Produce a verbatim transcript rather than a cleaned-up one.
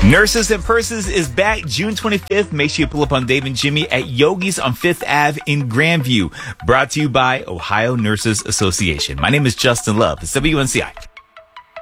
Nurses and Purses is back June twenty-fifth. Make sure you pull up on Dave and Jimmy at Yogi's on Fifth Avenue in Grandview. Brought to you by Ohio Nurses Association. My name is Justin Love. It's W N C I.